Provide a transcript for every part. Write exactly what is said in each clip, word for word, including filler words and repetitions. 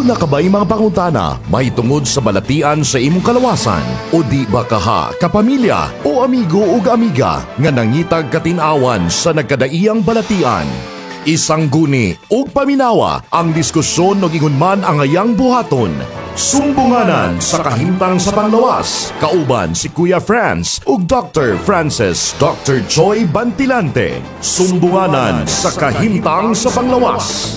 Dula ka ba'y mga pangutana, may tungod sa balatian sa imong kalawasan? O di ba kaha, kapamilya o amigo o amiga nga nangitag katinawan sa nagkadaiyang balatian? Isang guni o paminawa ang diskusyon no gingon man ang ayang buhaton. Sumbunganan sa kahimtang sa panglawas. Kauban si Kuya Franz ug Doctor Francis Doctor Choi Bantilante. Sumbunganan sa kahimtang sa panglawas.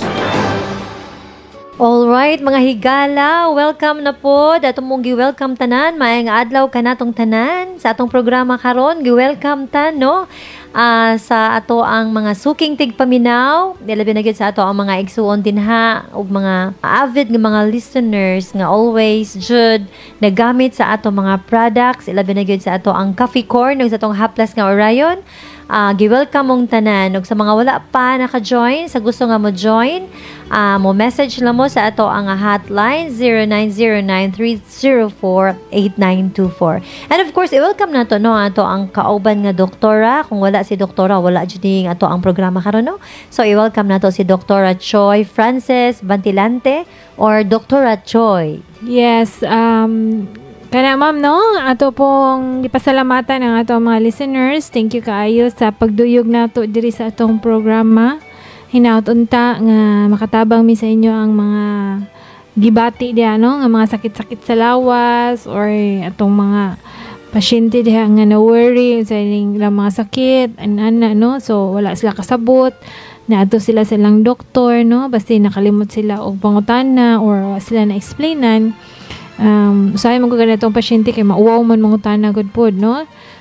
Alright, mga higala, welcome na po. Dato mong gi-welcome tanan, maayong adlaw ka natong tanan. Sa atong programa karon, gi-welcome ta, no? Uh, sa ato ang mga suking tigpaminaw, nilabi na gyud sa ato ang mga igsuon dinha ug mga avid nga mga listeners nga always jud nagamit sa ato mga products, ilabi na gyud sa ato ang coffee corn ug sa atong haplas nga Orion. Uh, gi-welcome mong tanan ug sa mga wala pa naka-join, sa gusto nga mo join, uh, mo message lang mo sa ato ang hotline zero nine zero nine three zero four eight nine two four. And of course, i-welcome nato no ato ang kauban nga doktora. Kung wala si doktora, wala jud ding ato ang programa karon no. So i-welcome nato si Doktora Choi Francis Bantilante or Doktora Choi. Yes, um kana ma'am no, ato pong gipasalamatan ang ato mga listeners. Thank you kaayo sa pagduyog nato diri sa atong programa. Hinaut unta nga makatabang mi sa inyo ang mga gibati diha no, nga mga sakit-sakit sa lawas or atong mga pasyente diha nga na worry sa ilang mga sakit ana no. So wala sila kasabot. Naadto sila sa ilang doktor no, basta nakalimot sila og pangutana or sila na explainan. Um, usahay man ko ganitong pasyente kay mauwaw man mangutana good pod no.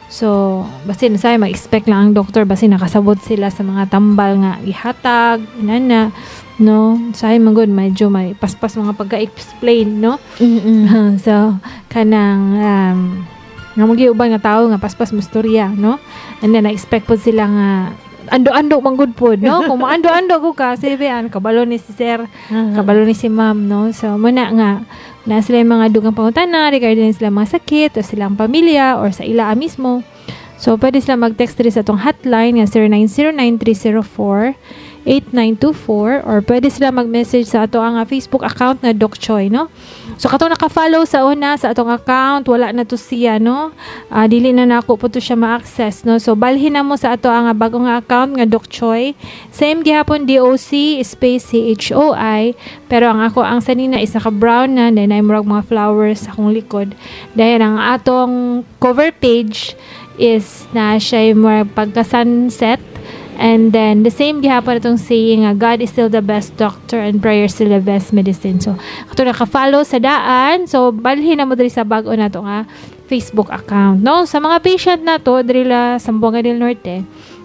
So basta usahay mag-expect lang ang doktor basta nakasabot sila sa mga tambal nga ihatag inana no. Usahay man good medyo may paspas mga pagka-explain no. Mm-hmm. So kanang um, nga magiuban nga tao nga paspas mustorya no. And then na-expect pod sila nga ando-ando man good pod no. Kung maando-ando ko ka sige an kabalo ni si sir, kabalo ni si ma'am no. So muna nga na sila yung mga dugang pangutana regarding sila mga sakit o silang pamilya or sa ila mismo. So pwede sila mag-text rin sa itong hotline nga zero nine zero nine three zero four eight nine two four or pwede sila mag-message sa ato ang Facebook account na Doc Choi no. So katong naka-follow sa una sa atong account, wala na to siya no. Uh, dili na nako po to siya ma-access no. So balhin na mo sa ato ang bagong account nga Doc Choi. Same gihapon D O C space C H O I, pero ang ako ang sanina is naka-brown na, then ay murag mga flowers sa akong likod. Dahil ang atong cover page is na siya yung murag pagka-sunset. And then, the same gihapon itong saying, uh, God is still the best doctor and prayer is still the best medicine. So, ito naka-follow sa daan. So, balhin na mo diri sa bago na ito nga Facebook account. No? Sa mga patient na to, diri la Sambuanga del Norte,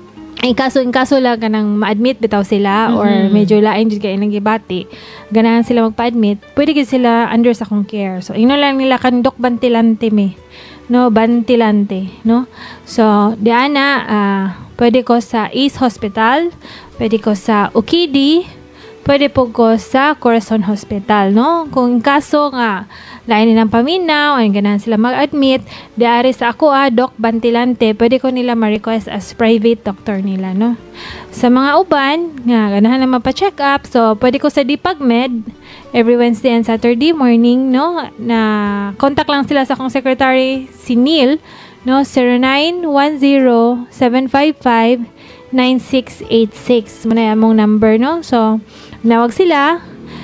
ay kaso, in kaso lang ka nang ma-admit bitaw sila mm-hmm. or medyo lain dyan kayo nang gibati, ganahan sila magpa-admit, pwede ka sila under sa akong care. So, ino lang nila kan Doc Bantilante me. No, Bantilante, no? So, diyan na, uh, pwede ko sa East Hospital, pwede ko sa U K D, pwede po ko sa Corazon Hospital, no? Kung kaso nga, lain nilang paminaw, ay ganahan sila mag-admit, diari sa ako ah, Doc Bantilante, pwede ko nila ma-request as private doctor nila, no? Sa mga uban, nga, ganahan na mapa-check up, so pwede ko sa Dipagmed, every Wednesday and Saturday morning, no? Na contact lang sila sa akong secretary, si Neil, no? zero nine one zero seven five five nine six eight six. Muna yung number, no? So, nawag sila,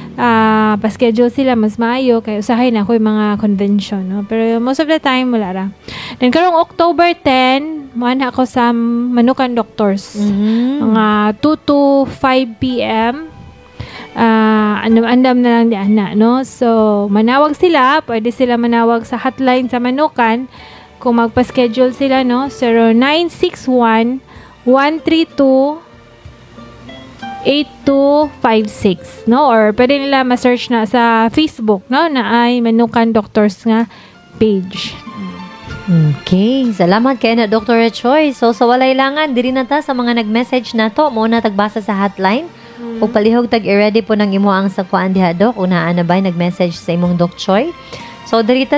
uh, pa-schedule sila, mas maayo, kaya usahay na ako yung mga convention, no? Pero most of the time, wala ra. Then, karong October tenth, maana ako sa Manukan Doctors. Mm-hmm. Mga two to five p.m. Uh, andam-andam na lang di ana, no? So, manawag sila, pwede sila manawag sa hotline sa Manukan kung magpa-schedule sila, no? zero nine six one one three two eight two five six, no? Or pwede nila ma-search na sa Facebook, no? Na ay Manukan Doctors nga page. Okay, salamat kay na Doctor Choi. So, sa walay langan, diri na ta sa mga nag-message na to, mo na tagbasa sa hotline. Mm-hmm. O palihog tag i-ready po ng imo ang sakuan diha Doc. Unaan na ba nag-message sa imong Doc Choi? So, diri ta